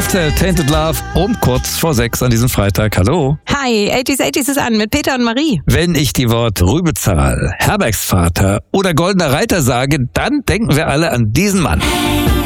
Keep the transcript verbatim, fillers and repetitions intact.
Lifestyle Tainted Love um kurz vor sechs an diesem Freitag. Hallo. Hi, achtziger achtziger ist an mit Peter und Marie. Wenn ich die Worte Rübezahl, Herbergsvater oder Goldener Reiter sage, dann denken wir alle an diesen Mann.